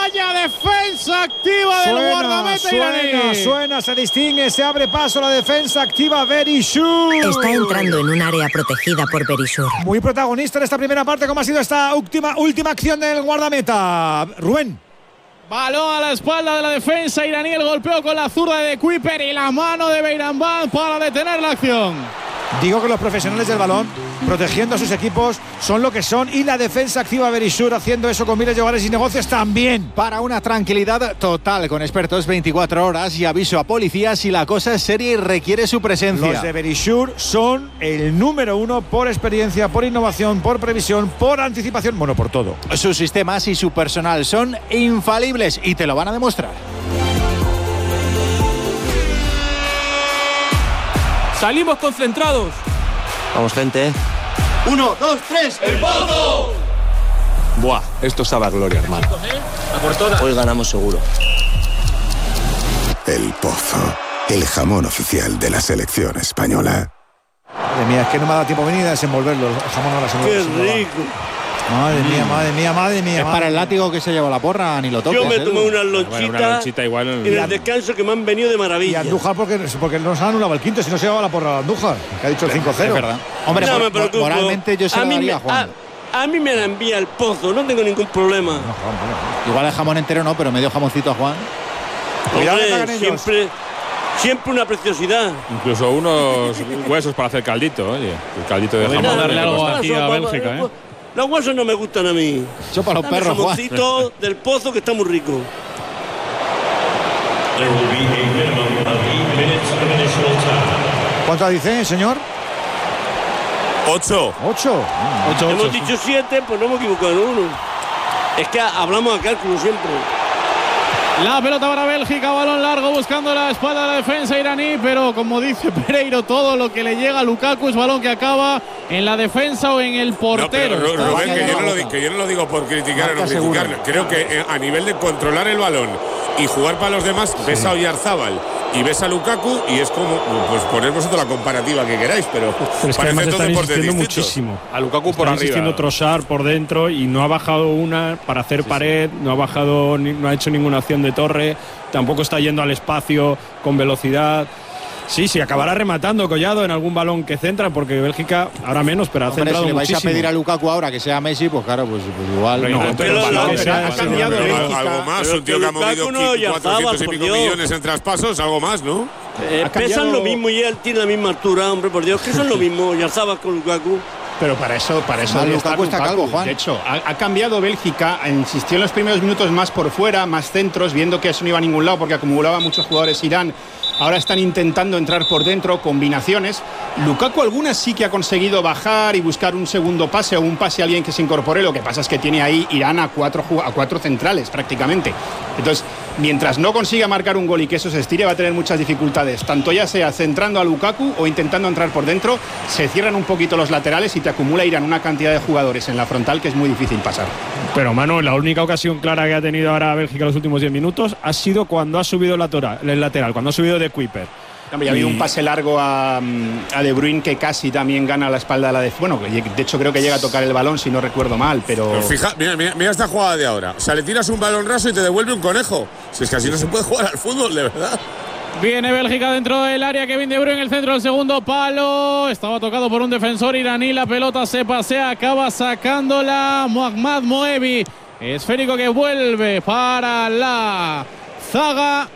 Vaya defensa activa del guardameta iraní. Suena, se distingue, se abre paso la defensa activa Berishour. Está entrando en un área protegida por Berishour. Muy protagonista en esta primera parte. ¿Cómo ha sido esta última acción del guardameta? Rubén. Balón a la espalda de la defensa iraní, el golpeo con la zurda de Kuiper y la mano de Beiranvand para detener la acción. Digo que los profesionales del balón, protegiendo a sus equipos, son lo que son, y la defensa activa Berishour haciendo eso con miles de hogares y negocios también. Para una tranquilidad total, con expertos 24 horas y aviso a policía si la cosa es seria y requiere su presencia. Los de Berishour son el número 1 por experiencia, por innovación, por previsión, por anticipación, bueno, por todo. Sus sistemas y su personal son infalibles y te lo van a demostrar. Salimos concentrados. Vamos, gente. 1, 2, 3. ¡El Pozo! Buah, esto sabe a gloria, hermano. Hoy ganamos seguro. El Pozo, el jamón oficial de la selección española. Madre mía, es que no me ha dado tiempo venir a desenvolverlo. El jamón ahora se ¡Qué rico! Madre mía. Es para el látigo que se lleva la porra, ni lo toques. Yo me tomé unas lonchitas una lonchita igual en el descanso que me han venido de maravilla. Y Andújar porque nos han anulado el quinto, si no se llevaba la porra a Andújar, que ha dicho el 5-0. Es verdad. Hombre, no me preocupo. moralmente yo se lo daría a Juan. A mí me la envía el Pozo, no tengo ningún problema. Igual el jamón entero no, pero medio jamoncito a Juan. Hombre, siempre una preciosidad. Incluso unos huesos para hacer caldito, oye. El caldito de jamón. Podemos darle algo aquí a Bélgica, ¿eh? Los huesos no me gustan a mí. Eso para los perros, Juan. Jamoncito del Pozo que está muy rico. ¿Cuánto dice, señor? 8. 8. Hemos dicho 7, pues no hemos equivocado en uno. Es que hablamos a cálculo siempre. La pelota para Bélgica, balón largo buscando la espalda de la defensa iraní, pero como dice Pereiro, todo lo que le llega a Lukaku es balón que acaba en la defensa o en el portero. No, pero Rubén, que yo no lo digo por criticar o no criticar. Creo que a nivel de controlar el balón y jugar para los demás, ves a Oyarzábal y ves a Lukaku y es como, pues poner vosotros la comparativa que queráis, pero es que además están insistiendo muchísimo. A Lukaku por arriba. Está insistiendo Trossard por dentro y no ha bajado una para hacer pared, no ha hecho ninguna acción de torre, tampoco está yendo al espacio con velocidad. Sí, acabará rematando Collado en algún balón que centra, porque Bélgica ahora menos, pero ha centrado si le vais muchísimo. A pedir a Lukaku ahora que sea Messi, pues claro, pues igual. No, pero ha cambiado algo más, un tío que ha movido 400 y pico millones en traspasos, algo más, ¿no? Pesan lo mismo y él tiene la misma altura, hombre, por Dios, que son lo mismo, Oyarzábal con Lukaku. Pero para eso Lukaku está calvo, Juan. De hecho, ha cambiado Bélgica, insistió en los primeros minutos más por fuera, más centros, viendo que eso no iba a ningún lado porque acumulaba muchos jugadores Irán. Ahora están intentando entrar por dentro, combinaciones. Lukaku algunas sí que ha conseguido bajar y buscar un segundo pase o un pase a alguien que se incorpore. Lo que pasa es que tiene ahí Irán a cuatro centrales prácticamente. Entonces, mientras no consiga marcar un gol y que eso se estire, va a tener muchas dificultades. Tanto ya sea centrando a Lukaku o intentando entrar por dentro, se cierran un poquito los laterales y te acumula Irán una cantidad de jugadores en la frontal que es muy difícil pasar. Pero Manu, la única ocasión clara que ha tenido ahora Bélgica en los últimos 10 minutos ha sido cuando ha subido el lateral, cuando ha subido de Kuiper. Ha habido un pase largo a De Bruyne que casi también gana la espalda de la defensa. Bueno, de hecho creo que llega a tocar el balón si no recuerdo mal, pero... Pues fija, mira esta jugada de ahora. O sea, le tiras un balón raso y te devuelve un conejo. Si es que así no se puede jugar al fútbol, de verdad. Viene Bélgica dentro del área, Kevin De Bruyne en el centro del segundo palo. Estaba tocado por un defensor iraní, la pelota se pasea, acaba sacándola Mohammad Moebi. Esférico que vuelve para la zaga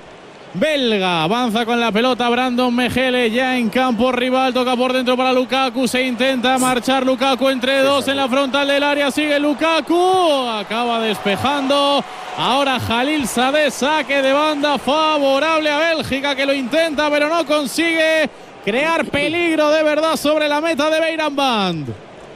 belga. Avanza con la pelota Brandon Mejele ya en campo rival. Toca por dentro para Lukaku. Se intenta marchar Lukaku entre dos en la frontal del área. Sigue Lukaku. Acaba despejando. Ahora Jalil Sadeh, saque de banda favorable a Bélgica, que lo intenta pero no consigue crear peligro de verdad sobre la meta de Beiranvand.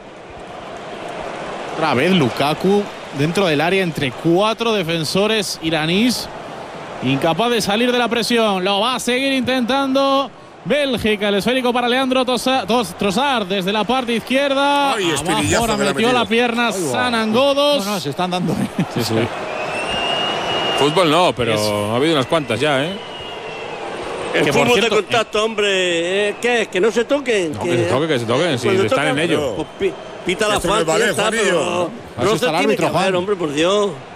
Otra vez Lukaku dentro del área entre cuatro defensores iraníes. Incapaz de salir de la presión. Lo va a seguir intentando Bélgica. El esférico para Leandro Trossard desde la parte izquierda. Ay, ahora metió la pierna Sanangodos. No, se están dando. Sí. Fútbol no, pero ha habido unas cuantas ya, ¿eh? El fútbol de contacto, hombre. ¿Qué es? ¿Que no se toquen? No, que se toquen, si están en ello. Pita la falta, pero no se tiene que hacer, hombre, por Dios.